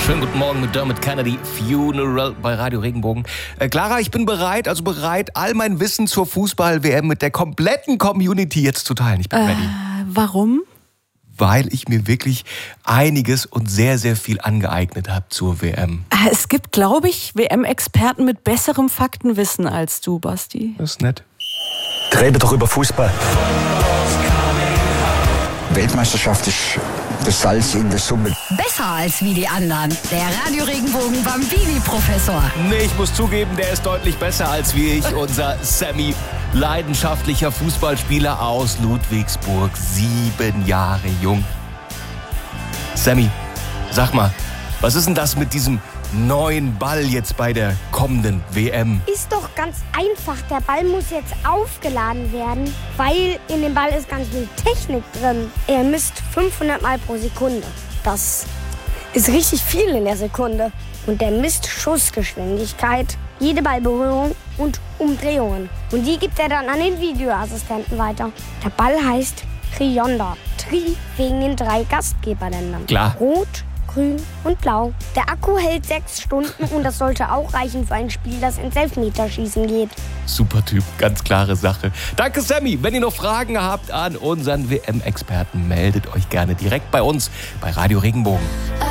Schönen guten Morgen mit Dermot Kennedy, Funeral bei Radio Regenbogen. Clara, ich bin bereit, all mein Wissen zur Fußball-WM mit der kompletten Community jetzt zu teilen. Ich bin ready. Warum? Weil ich mir wirklich einiges und sehr, sehr viel angeeignet habe zur WM. Es gibt, glaube ich, WM-Experten mit besserem Faktenwissen als du, Basti. Das ist nett. Rede doch über Fußball. Weltmeisterschaft ist das Salz in der Suppe. Besser als wie die anderen. Der Radio Regenbogen Bambini-Professor. Nee, ich muss zugeben, der ist deutlich besser als wie ich. Unser Sammy, leidenschaftlicher Fußballspieler aus Ludwigsburg, 7 Jahre jung. Sammy, sag mal, was ist denn das mit diesem neuen Ball jetzt bei der kommenden WM? Ist doch ganz einfach. Der Ball muss jetzt aufgeladen werden, weil in dem Ball ist ganz viel Technik drin. Er misst 500 Mal pro Sekunde. Das ist richtig viel in der Sekunde. Und der misst Schussgeschwindigkeit, jede Ballberührung und Umdrehungen. Und die gibt er dann an den Videoassistenten weiter. Der Ball heißt Trionda. Tri wegen den 3 Gastgeberländern. Klar. Rot, Grün und Blau. Der Akku hält 6 Stunden und das sollte auch reichen für ein Spiel, das ins Elfmeterschießen geht. Super Typ, ganz klare Sache. Danke, Sammy. Wenn ihr noch Fragen habt an unseren WM-Experten, meldet euch gerne direkt bei uns bei Radio Regenbogen.